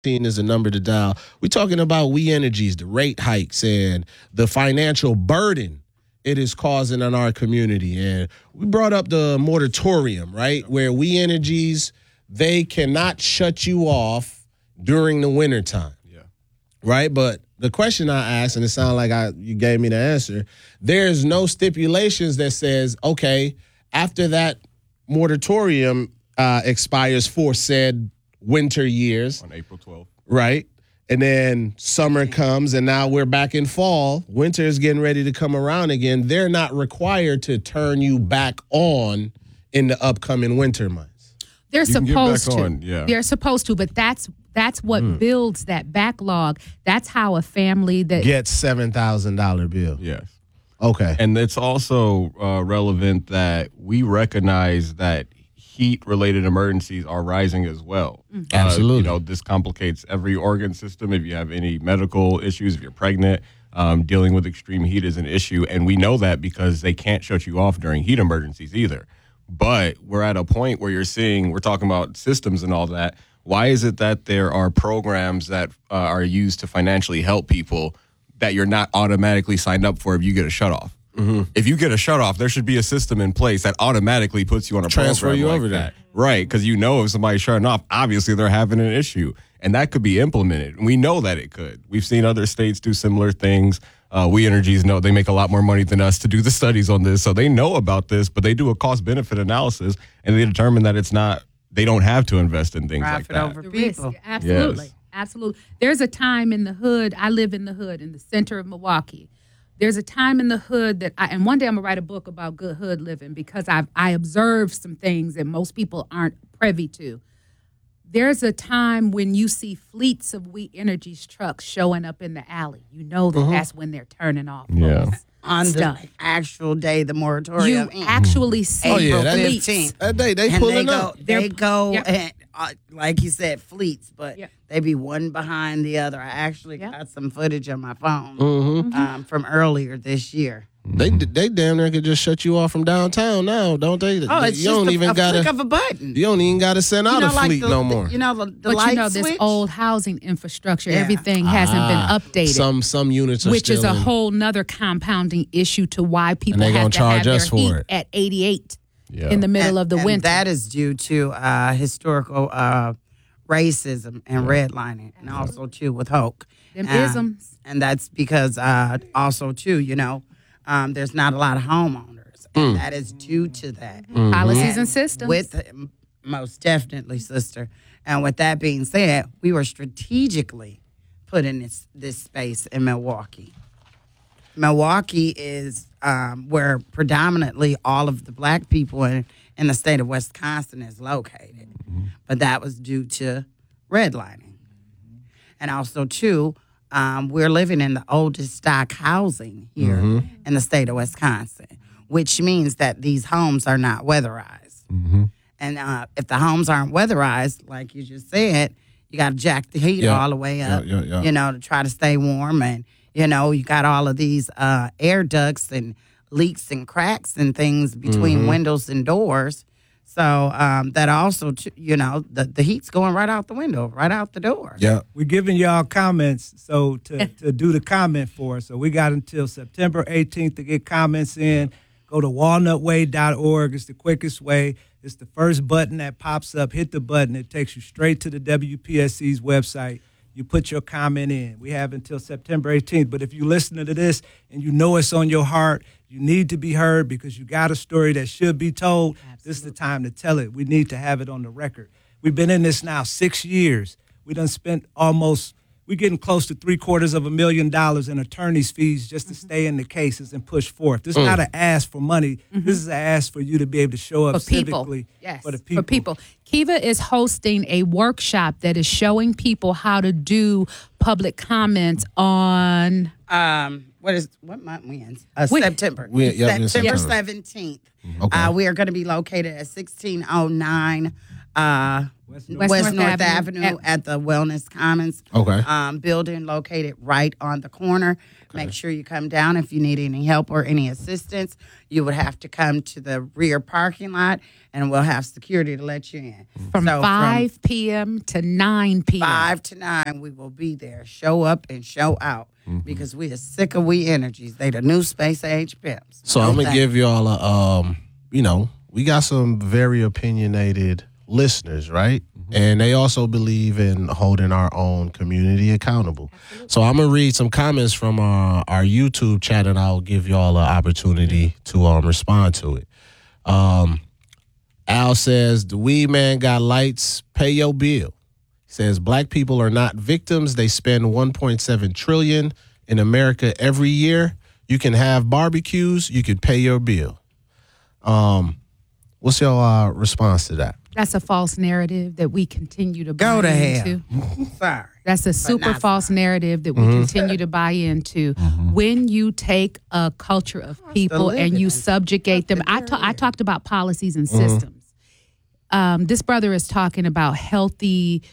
is a number to dial. We're talking about We Energies, the rate hikes, and the financial burden it is causing on our community. And we brought up the moratorium, right, where We Energies, they cannot shut you off during the wintertime, right? But the question I asked, and it sounded like you gave me the answer, there's no stipulations that says, okay, after that moratorium expires for said winter years. On April 12th. Right. And then summer comes, and now we're back in fall. Winter is getting ready to come around again. They're not required to turn you back on in the upcoming winter months. They're supposed to. Yeah. They're supposed to, but that's what builds that backlog. That's how a family that gets $7,000 bill. Yes. Okay. And it's also relevant that we recognize that heat-related emergencies are rising as well. Absolutely. This complicates every organ system. If you have any medical issues, if you're pregnant, dealing with extreme heat is an issue. And we know that because they can't shut you off during heat emergencies either. But we're at a point where we're talking about systems and all that. Why is it that there are programs that are used to financially help people that you're not automatically signed up for if you get a shutoff? Mm-hmm. If you get a shutoff, there should be a system in place that automatically puts you on a transfer program you like over that. Right, because if somebody's shutting off, obviously they're having an issue. And that could be implemented. And we know that it could. We've seen other states do similar things. We Energies know they make a lot more money than us to do the studies on this. So they know about this, but they do a cost-benefit analysis, and they determine that they don't have to invest in things like that. Over people. Absolutely. Yes. Absolutely. There's a time in the hood. I live in the hood, in the center of Milwaukee. There's a time in the hood and one day I'm going to write a book about good hood living because I observed some things that most people aren't privy to. There's a time when you see fleets of We Energies trucks showing up in the alley. You know that that's when they're turning off. Yeah. On Stuff. the actual day the moratorium You ends. actually see April that 15th. That day they And pulling up. They go, Yep. and, like you said, fleets, but Yep. they be one behind the other. I actually Yep. got some footage on my phone Mm-hmm. from earlier this year. They damn near could just shut you off from downtown now, don't they? Oh, it's you just don't a even flick of a button. You don't even gotta send out a fleet no more. The But light this switch? old housing infrastructure, Yeah. everything hasn't been updated. Some units are which still is a in- whole nother compounding issue to why people they gonna have to charge have their us for heat it. at 88 Yeah. in the middle of the And winter. that is due to historical racism and redlining, and also too with Hoke. Them isms. And that's because also too, there's not a lot of homeowners, and that is due to that. Policies and systems. With most definitely, sister. And with that being said, we were strategically put in this space in Milwaukee. Milwaukee is where predominantly all of the black people in the state of Wisconsin is located. But that was due to redlining. And also, too, we're living in the oldest stock housing here in the state of Wisconsin, which means that these homes are not weatherized. And if the homes aren't weatherized, like you just said, you got to jack the heat all the way up, to try to stay warm. And, you got all of these air ducts and leaks and cracks and things between windows and doors. So that also, the heat's going right out the window, right out the door. Yeah. We're giving y'all comments, so to do the comment for us. So we got until September 18th to get comments in. Go to walnutway.org. It's the quickest way. It's the first button that pops up. Hit the button. It takes you straight to the WPSC's website. You put your comment in. We have until September 18th. But if you listen to this and you know it's on your heart, you need to be heard because you got a story that should be told. Absolutely. This is the time to tell it. We need to have it on the record. We've been in this now 6 years. We done spent we're getting close to $750,000 in attorney's fees just to stay in the cases and push forth. This is not an ask for money. This is an ask for you to be able to show up civically for the people. For people. Kiva is hosting a workshop that is showing people how to do public comments on What month we in? September. in September 17th. Okay. We are going to be located at 1609 West North North Avenue at the Wellness Commons Okay. building located right on the corner. Make sure you come down if you need any help or any assistance. You would have to come to the rear parking lot, and we'll have security to let you in. From So 5 p.m. to 9 p.m. 5 to 9, we will be there. Show up and show out because we are sick of we energies. They the new space age pimps. So I'm gonna give y'all a we got some very opinionated listeners, right? And they also believe in holding our own community accountable. So I'm gonna read some comments from our YouTube chat, and I'll give y'all an opportunity to respond to it. Al says the weed man got lights. Pay your bill. He says black people are not victims. They spend 1.7 trillion in America every year. You can have barbecues. You can pay your bill. What's your response to that? That's a false narrative that we continue to Go buy to hell. into. Sorry. That's a super not false narrative that we continue to buy into. When you take a culture of people and you subjugate them, I talked about policies and systems. This brother is talking about healthy,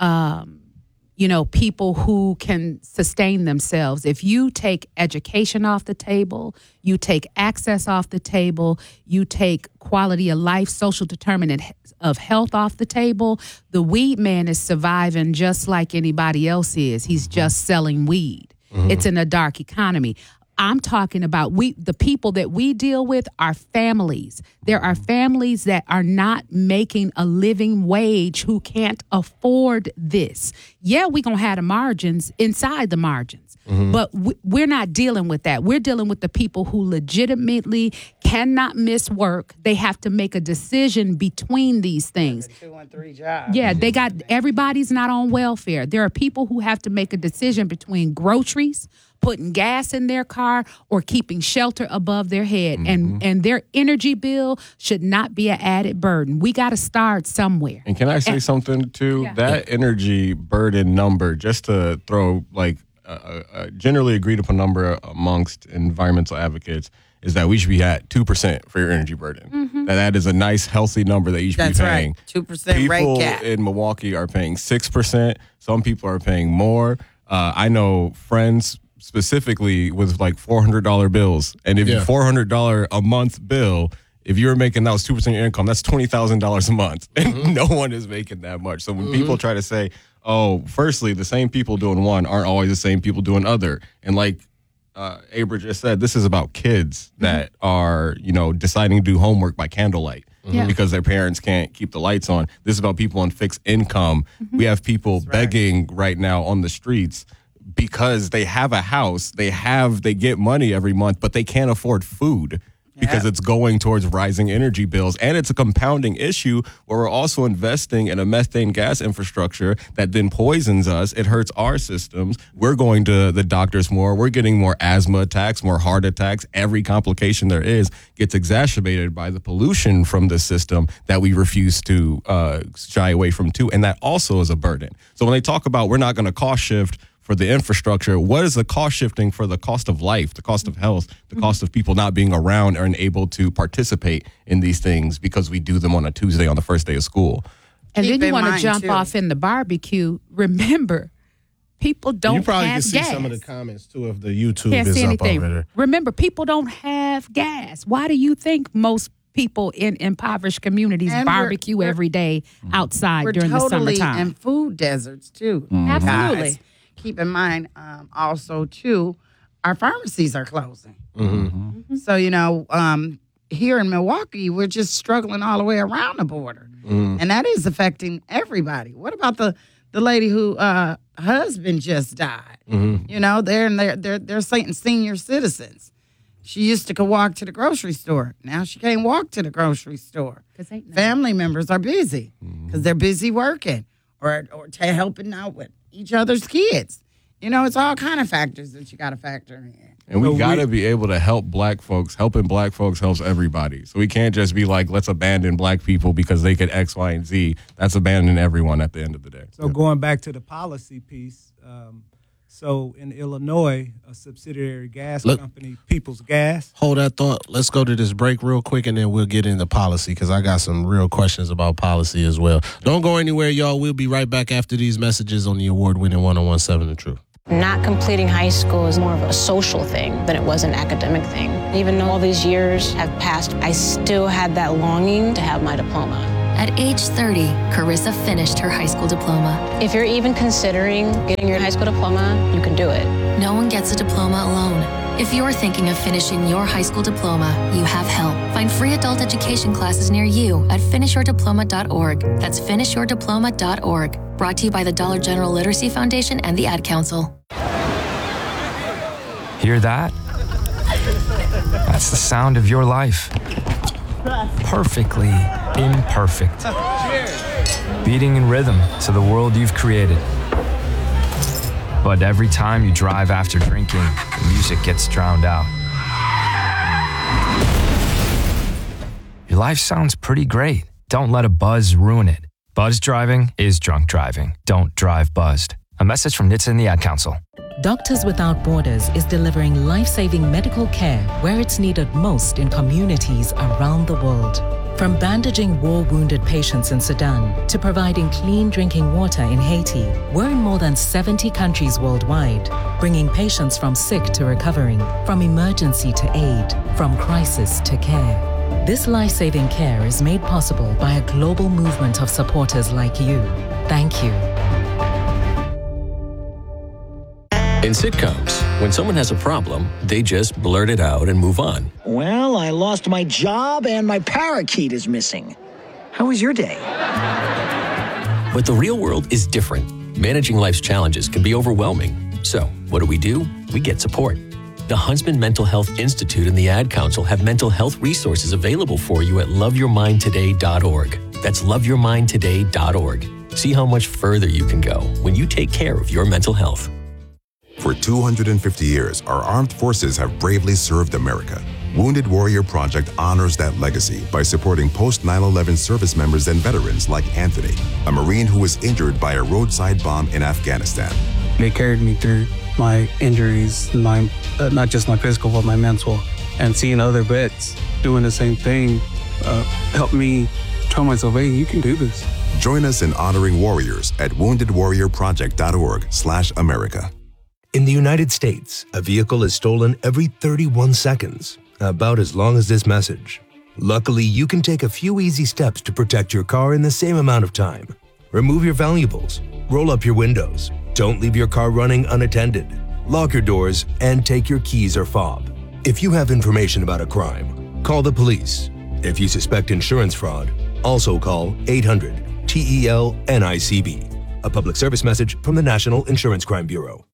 people who can sustain themselves. If you take education off the table, you take access off the table, you take quality of life, social determinant of health off the table, the weed man is surviving just like anybody else is. He's just selling weed. It's in a dark economy. I'm talking about the people that we deal with are families. There are families that are not making a living wage who can't afford this. Yeah, we're going to have the margins inside the margins, but we're not dealing with that. We're dealing with the people who legitimately cannot miss work. They have to make a decision between these things. 2 and 3 jobs. Yeah, everybody's not on welfare. There are people who have to make a decision between groceries, putting gas in their car, or keeping shelter above their head. And their energy bill should not be an added burden. We got to start somewhere. And can I say something too? Yeah. That energy burden number, just to throw like a generally agreed upon number amongst environmental advocates, is that we should be at 2% for your energy burden. That is a nice, healthy number that you should That's be paying. right. 2% rate People cap. in Milwaukee are paying 6%. Some people are paying more. I know friends specifically with like $400 bills. And if $400 a month bill, if you're making that was 2% of your income, that's $20,000 a month. And no one is making that much. So when people try to say, oh, firstly, the same people doing one aren't always the same people doing other. And like Abra just said, this is about kids that are, deciding to do homework by candlelight. Because their parents can't keep the lights on. This is about people on fixed income. We have people begging right now on the streets because they have a house, they get money every month, but they can't afford food because it's going towards rising energy bills. And it's a compounding issue where we're also investing in a methane gas infrastructure that then poisons us. It hurts our systems. We're going to the doctors more. We're getting more asthma attacks, more heart attacks. Every complication there is gets exacerbated by the pollution from the system that we refuse to shy away from too. And that also is a burden. So when they talk about we're not going to cost shift for the infrastructure, what is the cost shifting for the cost of life, the cost of health, the cost of people not being around and able to participate in these things because we do them on a Tuesday on the first day of school? And Keep then you in want to mind, jump too. off in the barbecue. Remember, people don't You probably have can see gas. some of the comments too if the YouTube Can't is see up anything. over there. Remember, people don't have gas. Why do you think most people in impoverished communities And we're- barbecue every day outside We're during totally the summertime? in food deserts too. Absolutely. Guys. Keep in mind, also too, our pharmacies are closing. So here in Milwaukee, we're just struggling all the way around the border, and that is affecting everybody. What about the lady who husband just died? They're senior citizens. She used to go walk to the grocery store. Now she can't walk to the grocery store. 'Cause ain't no- Family members are busy because they're busy working or helping out with each other's kids. It's all kind of factors that you got to factor in. And we got to be able to help black folks. Helping black folks helps everybody. So we can't just be like, let's abandon black people because they could X, Y, and Z. That's abandoning everyone at the end of the day. So going back to the policy piece, So in Illinois, a subsidiary gas Look. company, People's Gas. Hold that thought. Let's go to this break real quick, and then we'll get into policy because I got some real questions about policy as well. Don't go anywhere, y'all. We'll be right back after these messages on the award-winning 101.7 The Truth. Not completing high school is more of a social thing than it was an academic thing. Even though all these years have passed, I still had that longing to have my diploma. At age 30, Carissa finished her high school diploma. If you're even considering getting your high school diploma, you can do it. No one gets a diploma alone. If you're thinking of finishing your high school diploma, you have help. Find free adult education classes near you at finishyourdiploma.org. That's finishyourdiploma.org. Brought to you by the Dollar General Literacy Foundation and the Ad Council. Hear that? That's the sound of your life. Perfectly imperfect. Beating in rhythm to the world you've created. But every time you drive after drinking, the music gets drowned out. Your life sounds pretty great. Don't let a buzz ruin it. Buzz driving is drunk driving. Don't drive buzzed. A message from NHTSA and the Ad Council. Doctors Without Borders is delivering life-saving medical care where it's needed most in communities around the world. From bandaging war-wounded patients in Sudan to providing clean drinking water in Haiti, we're in more than 70 countries worldwide, bringing patients from sick to recovering, from emergency to aid, from crisis to care. This life-saving care is made possible by a global movement of supporters like you. Thank you. In sitcoms, when someone has a problem, they just blurt it out and move on. Well, I lost my job and my parakeet is missing. How was your day? But the real world is different. Managing life's challenges can be overwhelming. So, what do? We get support. The Huntsman Mental Health Institute and the Ad Council have mental health resources available for you at loveyourmindtoday.org. That's loveyourmindtoday.org. See how much further you can go when you take care of your mental health. For 250 years, our armed forces have bravely served America. Wounded Warrior Project honors that legacy by supporting post-9/11 service members and veterans like Anthony, a Marine who was injured by a roadside bomb in Afghanistan. They carried me through my injuries, not just my physical, but my mental. And seeing other vets doing the same thing helped me tell myself, hey, you can do this. Join us in honoring warriors at woundedwarriorproject.org/America. In the United States, a vehicle is stolen every 31 seconds, about as long as this message. Luckily, you can take a few easy steps to protect your car in the same amount of time. Remove your valuables, roll up your windows, don't leave your car running unattended, lock your doors, and take your keys or fob. If you have information about a crime, call the police. If you suspect insurance fraud, also call 800-TEL-NICB. A public service message from the National Insurance Crime Bureau.